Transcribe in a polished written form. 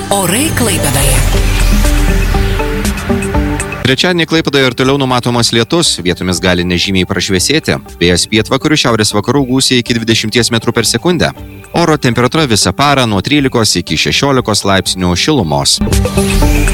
Orai Klaipėdoje. Trečiadienį Klaipėdoje ir toliau numatomas lietus, vietomis gali nežymiai prašviesėti. Vėjas pietvakarių šiaurės vakarų gūsiai iki 20 m/s. Oro temperatūra visą parą nuo 13 iki 16 laipsnių šilumos.